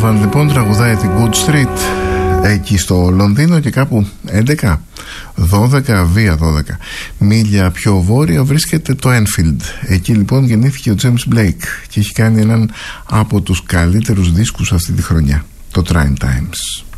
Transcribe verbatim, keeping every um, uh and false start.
Donovan λοιπόν τραγουδάει την Good Street εκεί στο Λονδίνο, και κάπου έντεκα, δώδεκα, βία δώδεκα μίλια πιο βόρεια βρίσκεται το Enfield. Εκεί λοιπόν γεννήθηκε ο James Blake και έχει κάνει έναν από τους καλύτερους δίσκους αυτή τη χρονιά, το Trying Times.